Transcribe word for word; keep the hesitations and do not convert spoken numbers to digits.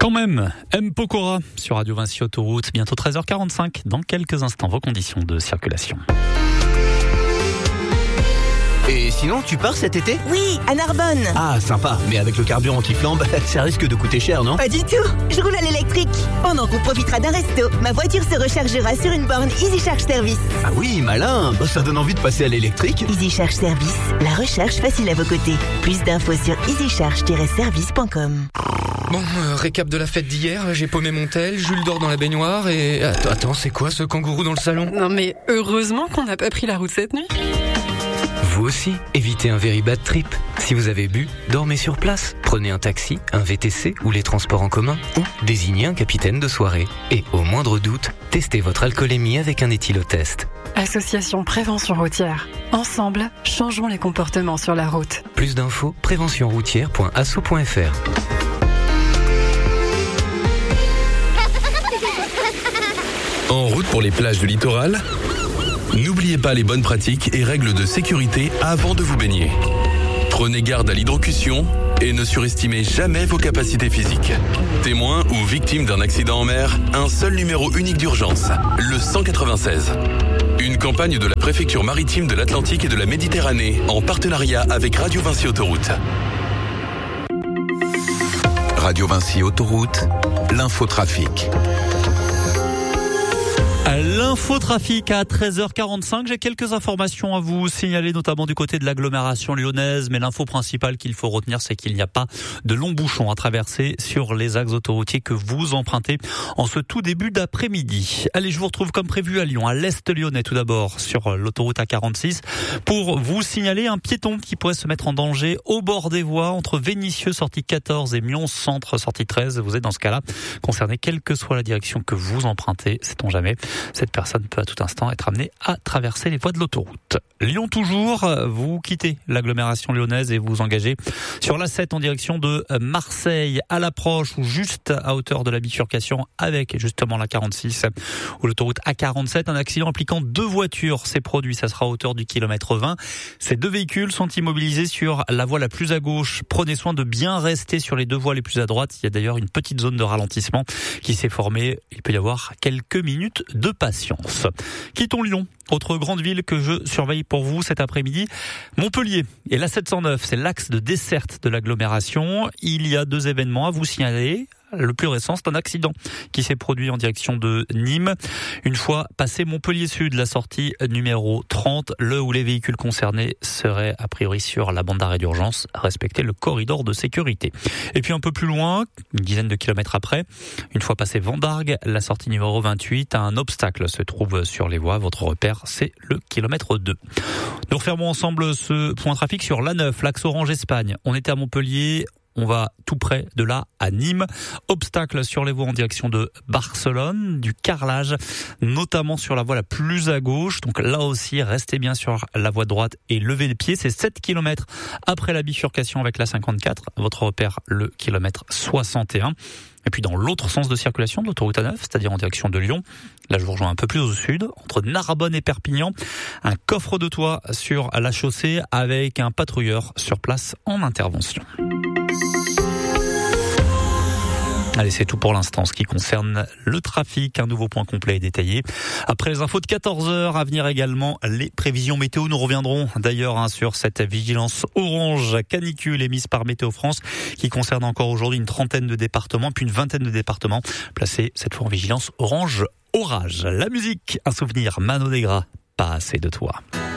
Quand même, M. Pokora sur Radio Vinci Autoroute, bientôt treize heures quarante-cinq, dans quelques instants, vos conditions de circulation. Et sinon, tu pars cet été ? Oui, à Narbonne. Ah, sympa, mais avec le carburant anti-flambe, ça risque de coûter cher, non ? Pas du tout, je roule à l'électrique. Pendant qu'on profitera d'un resto, ma voiture se rechargera sur une borne Easy Charge Service. Ah oui, malin, ça donne envie de passer à l'électrique. Easy Charge Service, la recharge facile à vos côtés. Plus d'infos sur easy charge tiret service point com. Bon, euh, récap de la fête d'hier, j'ai paumé mon tel, Jules dort dans la baignoire et... Attends, attends, c'est quoi ce kangourou dans le salon ? Non mais heureusement qu'on n'a pas pris la route cette nuit. Vous aussi, évitez un very bad trip. Si vous avez bu, dormez sur place. Prenez un taxi, un V T C ou les transports en commun. Ou désignez un capitaine de soirée. Et au moindre doute, testez votre alcoolémie avec un éthylotest. Association Prévention Routière. Ensemble, changeons les comportements sur la route. Plus d'infos, prévention routière point asso point f r. En route pour les plages du littoral ? N'oubliez pas les bonnes pratiques et règles de sécurité avant de vous baigner. Prenez garde à l'hydrocution et ne surestimez jamais vos capacités physiques. Témoin ou victime d'un accident en mer, un seul numéro unique d'urgence, le cent quatre-vingt-seize. Une campagne de la préfecture maritime de l'Atlantique et de la Méditerranée en partenariat avec Radio Vinci Autoroute. Radio Vinci Autoroute, l'infotrafic. L'infotrafic à treize heures quarante-cinq, j'ai quelques informations à vous signaler, notamment du côté de l'agglomération lyonnaise, mais l'info principale qu'il faut retenir, c'est qu'il n'y a pas de longs bouchons à traverser sur les axes autoroutiers que vous empruntez en ce tout début d'après-midi. Allez, je vous retrouve comme prévu à Lyon, à l'est lyonnais tout d'abord, sur l'autoroute A quarante-six, pour vous signaler un piéton qui pourrait se mettre en danger au bord des voies entre Vénissieux, sortie quatorze, et Mions, centre, sortie treize. Vous êtes dans ce cas-là concerné, quelle que soit la direction que vous empruntez, sait-on jamais. Cette personne peut à tout instant être amenée à traverser les voies de l'autoroute. Lyon toujours, vous quittez l'agglomération lyonnaise et vous engagez sur l'A sept en direction de Marseille, à l'approche ou juste à hauteur de la bifurcation avec justement la quarante-six ou l'autoroute A quarante-sept. Un accident impliquant deux voitures s'est produit, ça sera à hauteur du kilomètre vingt. Ces deux véhicules sont immobilisés sur la voie la plus à gauche. Prenez soin de bien rester sur les deux voies les plus à droite. Il y a d'ailleurs une petite zone de ralentissement qui s'est formée. Il peut y avoir quelques minutes de patience. Quittons Lyon. Autre grande ville que je surveille pour vous cet après-midi, Montpellier. Et la sept cent neuf, c'est l'axe de desserte de l'agglomération. Il y a deux événements à vous signaler. Le plus récent, c'est un accident qui s'est produit en direction de Nîmes. Une fois passé Montpellier Sud, la sortie numéro trente, le ou les véhicules concernés seraient a priori sur la bande d'arrêt d'urgence, respecter le corridor de sécurité. Et puis un peu plus loin, une dizaine de kilomètres après, une fois passé Vendargue, la sortie numéro vingt-huit, un obstacle se trouve sur les voies. Votre repère, c'est le kilomètre deux. Nous refermons ensemble ce point trafic sur l'A neuf, l'axe Orange-Espagne. On était à Montpellier. On va tout près de là, à Nîmes. Obstacle sur les voies en direction de Barcelone, du carrelage, notamment sur la voie la plus à gauche. Donc là aussi, restez bien sur la voie droite et levez les pieds. C'est sept kilomètres après la bifurcation avec la cinquante-quatre. Votre repère, le kilomètre soixante et un. Et puis dans l'autre sens de circulation de l'autoroute A neuf, c'est-à-dire en direction de Lyon, là je vous rejoins un peu plus au sud, entre Narbonne et Perpignan, un coffre de toit sur la chaussée avec un patrouilleur sur place en intervention. Allez, c'est tout pour l'instant, ce qui concerne le trafic. Un nouveau point complet et détaillé après les infos de quatorze heures. À venir également les prévisions météo. Nous reviendrons d'ailleurs hein, sur cette vigilance orange canicule émise par Météo France, qui concerne encore aujourd'hui une trentaine de départements, puis une vingtaine de départements placés cette fois en vigilance orange orage. La musique, un souvenir, Mano Negra, pas assez de toi.